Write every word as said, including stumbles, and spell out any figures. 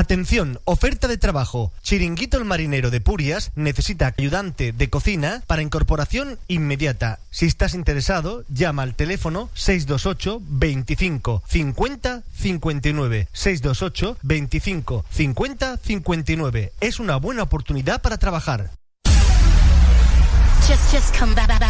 Atención, oferta de trabajo. Chiringuito El Marinero de Purias necesita ayudante de cocina para incorporación inmediata. Si estás interesado, llama al teléfono seis dos ocho, veinticinco, cincuenta, cincuenta y nueve. seis dos ocho, veinticinco, cincuenta, cincuenta y nueve. Es una buena oportunidad para trabajar. Just, just come back.